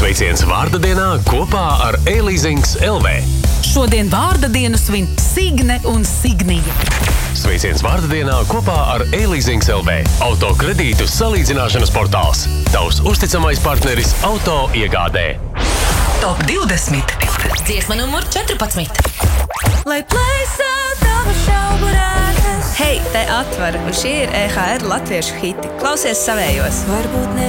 Sveiciens vārda dienā kopā ar E-Leasings LV. Šodien vārda dienu svin Signe un Signija. Sveiciens vārda dienā kopā ar E-Leasings LV. Auto kredītu salīdzināšanas portāls. Tavs uzticamais partneris auto iegādē. Top 20. Dziesma numur 14. Lai plēsā tava šaubu rētas. Hei, te atver, un šie ir EHR latviešu hiti. Klausies savējos. Varbūt ne